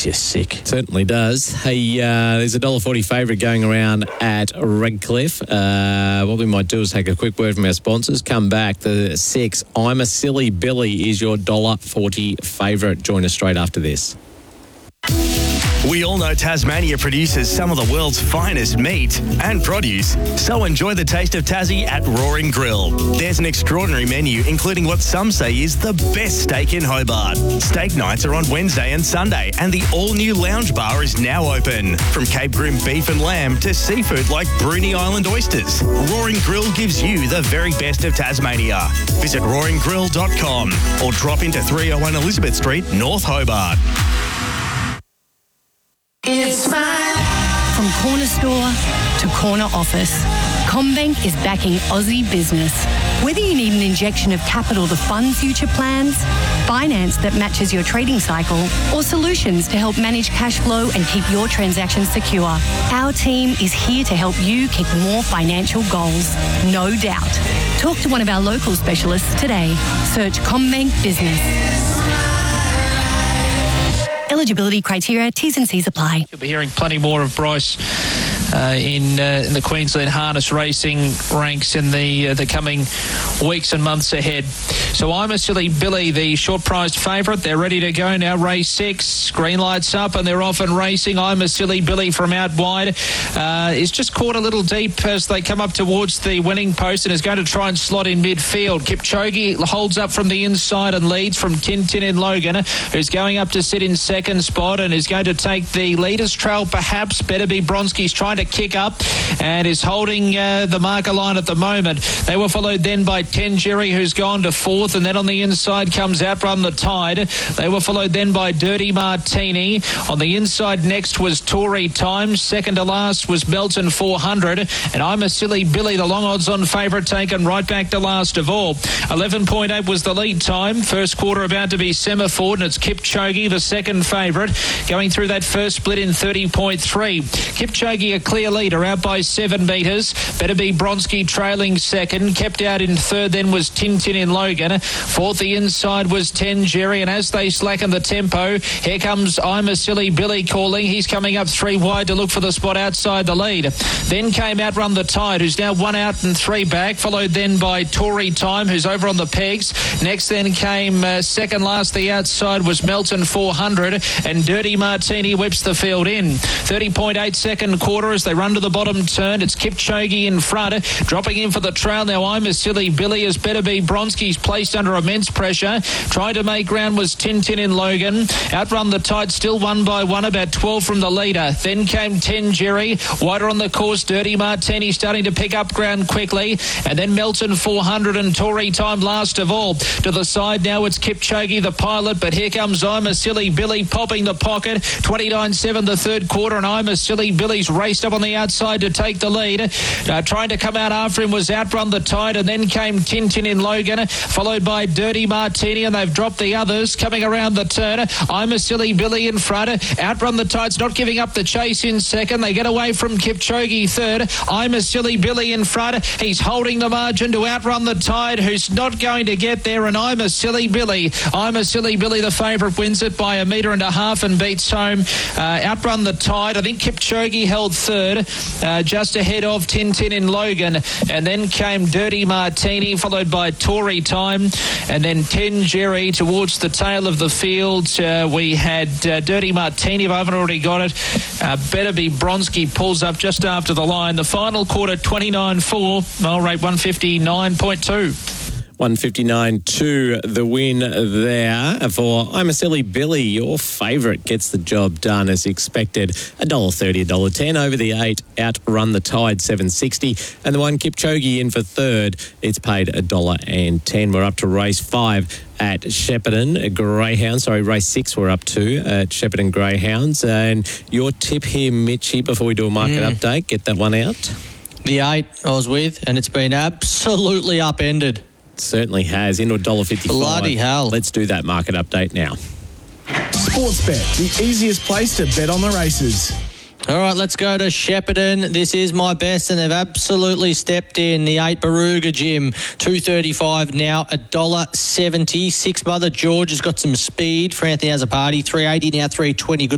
makes you sick. Certainly does. Hey, there's a $1.40 favourite going around at Redcliffe. What we might do is take a quick word from our sponsors. Come back. The 6, I'm a Silly Billy, is your $1.40 favourite. Join us straight after this. We all know Tasmania produces some of the world's finest meat and produce, so enjoy the taste of Tassie at Roaring Grill. There's an extraordinary menu, including what some say is the best steak in Hobart. Steak nights are on Wednesday and Sunday, and the all-new lounge bar is now open. From Cape Grim beef and lamb to seafood like Bruny Island oysters, Roaring Grill gives you the very best of Tasmania. Visit roaringgrill.com or drop into 301 Elizabeth Street, North Hobart. It's mine. From corner store to corner office, CommBank is backing Aussie business. Whether you need an injection of capital to fund future plans, finance that matches your trading cycle, or solutions to help manage cash flow and keep your transactions secure, our team is here to help you kick more financial goals. No doubt. Talk to one of our local specialists today. Search CommBank Business. Eligibility criteria, T's and C's apply. You'll be hearing plenty more of Bryce in the Queensland harness racing ranks in the coming weeks and months ahead. So I'm a Silly Billy, the short-priced favourite. They're ready to go now. Race 6, green lights up, and they're off and racing. I'm a Silly Billy from out wide is just caught a little deep as they come up towards the winning post and is going to try and slot in midfield. Kipchoge holds up from the inside and leads from Tintin in Logan, who's going up to sit in second spot and is going to take the leader's trail perhaps. Better Be Bronski's trying to kick up and is holding the marker line at the moment. They were followed then by Tenjerry, who's gone to fourth, and then on the inside comes Outrun the Tide. They were followed then by Dirty Martini. On the inside next was Tory Time. Second to last was Melton 400, and I'm a Silly Billy, the long odds on favourite, taken right back to last of all. 11.8 was the lead time. First quarter about to be semaphore, and it's Kipchoge, the second favourite, going through that first split in 30.3. Kipchoge a clear leader, out by 7 metres. Better Be Bronski trailing second. Kept out in third then was Tintin in Logan. Fourth the inside was Tenjerry, and as they slacken the tempo, here comes I'm a Silly Billy calling. He's coming up 3 wide to look for the spot outside the lead. Then came Outrun the Tide, who's now 1 out and 3 back, followed then by Tory Time, who's over on the pegs. Next then came second last, the outside was Melton 400, and Dirty Martini whips the field in. 30.8 second quarter as they run to the bottom turn. It's Kipchoge in front, dropping in for the trail now. I'm a Silly Billy as Better Be Bronski's placed under immense pressure. Trying to make ground was Tintin in Logan. Outrun the Tide still 1 by 1, about 12 from the leader. Then came Tenjerry, wider on the course. Dirty Martini starting to pick up ground quickly, and then Melton 400 and Tory Time last of all. To the side now it's Kipchoge the pilot, but here comes I'm a Silly Billy popping the pocket. 29.7 the third quarter, and I'm a Silly Billy's raced up on the outside to take the lead. Trying to come out after him was Outrun the Tide, and then came Tintin in Logan, followed by Dirty Martini, and they've dropped the others coming around the turn. I'm a Silly Billy in front. Outrun the Tide's not giving up the chase in second. They get away from Kipchoge third. I'm a Silly Billy in front. He's holding the margin to Outrun the Tide, who's not going to get there, and I'm a Silly Billy. I'm a Silly Billy, the favourite, wins it by 1.5 metres and beats home Outrun the Tide. I think Kipchoge held third, just ahead of Tintin in Logan, and then came Dirty Martini, followed by Tory Time, and then Tenjerry towards the tail of the field. We had Dirty Martini, if I haven't already got it. Better Be Bronski pulls up just after the line. The final quarter, 29.4, mile rate 159.2. 159.2 the win there for I'm a Silly Billy. Your favourite gets the job done as expected. $1.30, $1.10 over the 8. Outrun the Tide, $7.60. And the one Kipchoge in for third, it's paid $1.10. We're up to race 5 at Shepparton Greyhounds. Race 6 we're up to at Shepparton Greyhounds. And your tip here, Mitchie, before we do a market update, get that one out. The 8 I was with, and it's been absolutely upended. Certainly has. Into $1.55. Bloody hell. Let's do that market update now. Sportsbet, the easiest place to bet on the races. All right, let's go to Shepparton. This is my best, and they've absolutely stepped in. The 8 Baruga Gym, $2.35 now, $1.70. 6 Mother George has got some speed for Anthony Azzopardi, $3.80 now, $3.20. Good